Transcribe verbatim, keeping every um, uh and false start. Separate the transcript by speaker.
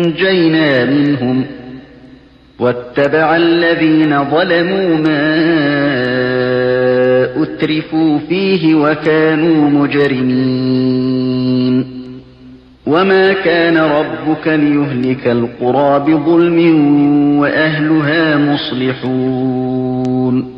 Speaker 1: فأنجينا منهم واتبع الذين ظلموا ما أترفوا فيه وكانوا مجرمين وما كان ربك ليهلك القرى بظلم وأهلها مصلحون